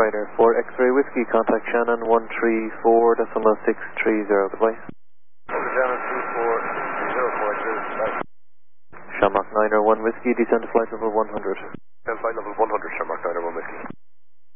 Ryder 4 X-ray Whiskey, contact Shannon 134.630, goodbye. Shannon 24042, bye. Shamrock 901 Whiskey, descend to flight level 100. Descend flight level 100.